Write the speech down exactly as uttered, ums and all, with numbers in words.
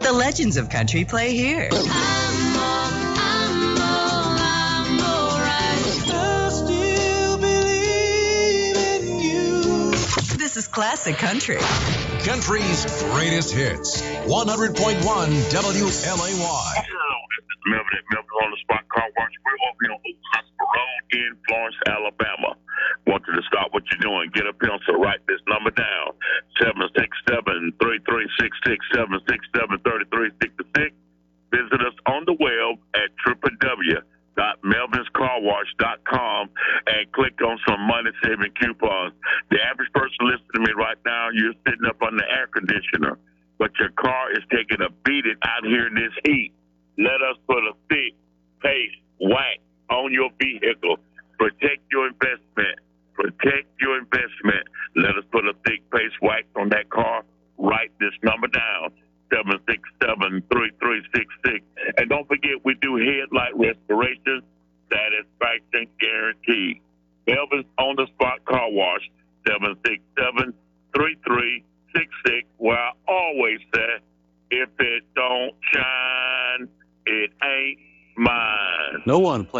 The legends of country play here. This is classic country. Country's greatest hits. one hundred point one W L A Y. Melvin at Melvin on the Spot Car Wash. We're over here on Hospital Road in Florence, Alabama. Want you to stop what you're doing. Get a pencil. Write this number down. seven six seven, three three six six, seven six seven, three three six six. Visit us on the web at w w w dot melvins car wash dot com and click on some money-saving coupons. The average person listening to me right now, you're sitting up on the air conditioner, but your car is taking a beating out here in this heat. Let us put a thick paste wax on your vehicle. Protect your investment. Protect your investment. Let us put a thick paste wax on that car. Write this number down. seven six seven, three three six six. And don't forget, we do headlight restoration. Satisfaction guaranteed. Melvin's on the Spot Car Wash. seven six seven, three three six six. Where I always say, if it don't shine, it ain't mine. No one plays